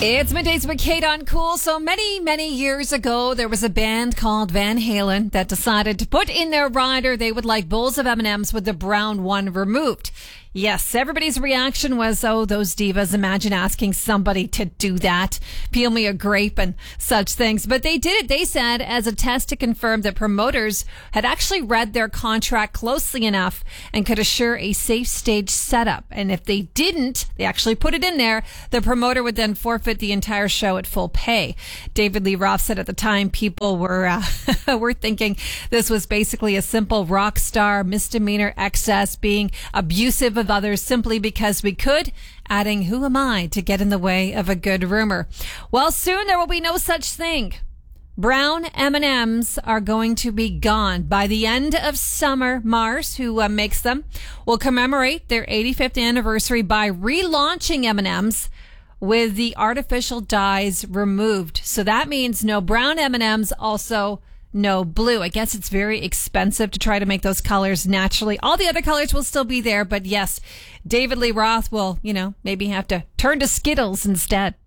It's Middays with Kate on Cool. So many years ago, there was a band called Van Halen that decided to put in their rider they would like bowls of M&Ms with the brown one removed. Yes, everybody's reaction was, oh, those divas, imagine asking somebody to do that. Peel me a grape and such things. But they did it, they said, as a test to confirm that promoters had actually read their contract closely enough and could assure a safe stage setup. And if they didn't, they actually put it in there, the promoter would then forfeit the entire show at full pay. David Lee Roth said at the time people were were thinking this was basically a simple rock star misdemeanor excess, being abusive of others simply because we could, adding, who am I to get in the way of a good rumor? Well, soon there will be no such thing. Brown M&Ms are going to be gone by the end of summer. Mars, who makes them, will commemorate their 85th anniversary by relaunching M&Ms with the artificial dyes removed. So that means no brown M&Ms, also no blue. I guess it's very expensive to try to make those colors naturally. All the other colors will still be there, but yes, David Lee Roth will, maybe have to turn to Skittles instead.